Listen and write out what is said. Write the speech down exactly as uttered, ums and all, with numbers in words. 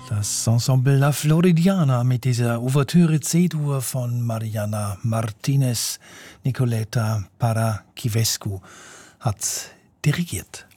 Das Ensemble La Floridiana mit dieser Ouvertüre C-Dur von Mariana Martinez. Nicoleta Paraschivescu hat dirigiert.